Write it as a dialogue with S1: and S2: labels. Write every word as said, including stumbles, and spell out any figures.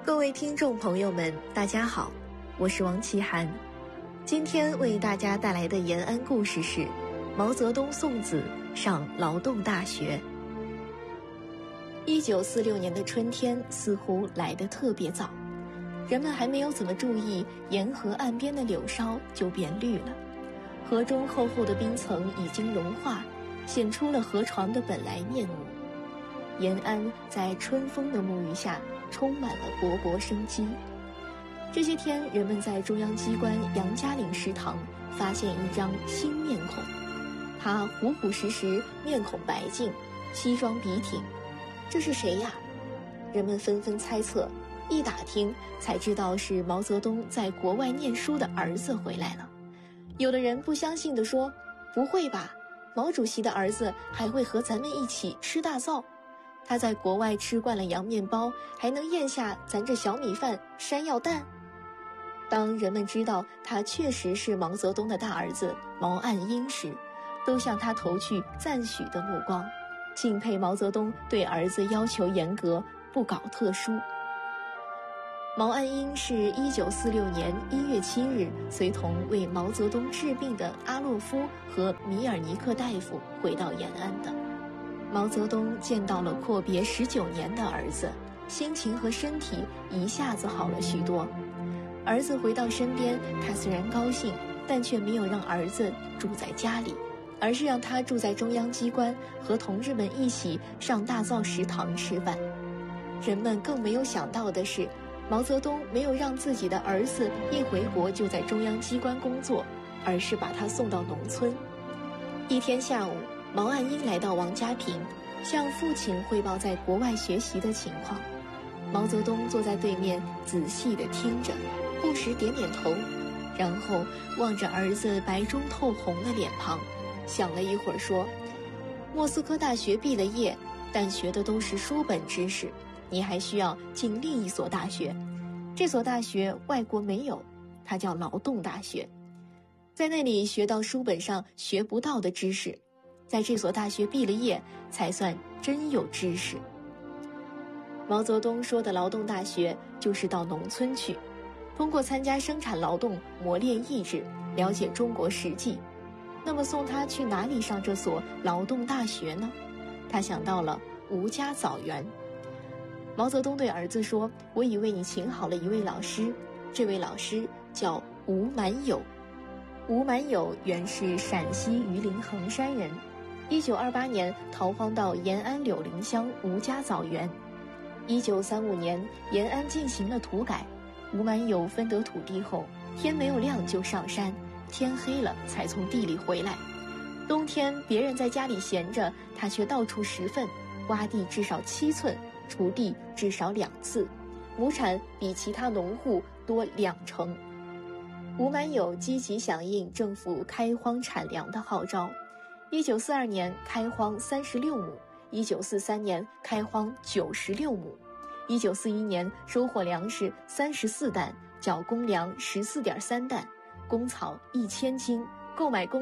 S1: 各位听众朋友们，大家好，我是王奇涵。今天为大家带来的延安故事是毛泽东送子上劳动大学。一九四六年的春天似乎来得特别早，人们还没有怎么注意，沿河岸边的柳梢就变绿了，河中厚厚的冰层已经融化，显出了河床的本来面目。延安在春风的沐浴下充满了勃勃生机。这些天，人们在中央机关杨家岭食堂发现一张新面孔，他虎虎实实，面孔白净，西装笔挺，这是谁呀？人们纷纷猜测，一打听才知道是毛泽东在国外念书的儿子回来了。有的人不相信地说，不会吧，毛主席的儿子还会和咱们一起吃大灶？他在国外吃惯了洋面包，还能咽下咱这小米饭山药蛋？当人们知道他确实是毛泽东的大儿子毛岸英时，都向他投去赞许的目光，敬佩毛泽东对儿子要求严格，不搞特殊。毛岸英是一九四六年一月七日随同为毛泽东治病的阿洛夫和米尔尼克大夫回到延安的。毛泽东见到了阔别十九年的儿子，心情和身体一下子好了许多。儿子回到身边，他虽然高兴，但却没有让儿子住在家里，而是让他住在中央机关，和同志们一起上大灶食堂吃饭。人们更没有想到的是，毛泽东没有让自己的儿子一回国就在中央机关工作，而是把他送到农村。一天下午，毛岸英来到王家坪，向父亲汇报在国外学习的情况。毛泽东坐在对面，仔细地听着，不时点点头，然后望着儿子白中透红的脸庞，想了一会儿说，莫斯科大学毕了业，但学的都是书本知识，你还需要进另一所大学，这所大学外国没有，它叫劳动大学，在那里学到书本上学不到的知识，在这所大学毕了业，才算真有知识。毛泽东说的劳动大学，就是到农村去，通过参加生产劳动磨练意志，了解中国实际。那么送他去哪里上这所劳动大学呢？他想到了吴家枣园。毛泽东对儿子说，我已为你请好了一位老师，这位老师叫吴满友。吴满友原是陕西榆林衡山人，一九二八年逃荒到延安柳林乡吴家枣园。一九三五年，延安进行了土改，吴满友分得土地后，天没有亮就上山，天黑了才从地里回来。冬天别人在家里闲着，他却到处拾粪，挖地至少七寸，锄地至少两次，亩产比其他农户多两成。吴满友积极响应政府开荒产粮的号召，一九四二年开荒三十六亩，一九四三年开荒九十六亩，一九四一年收获粮食三十四担，缴公粮十四点三担，公草一千斤，购买公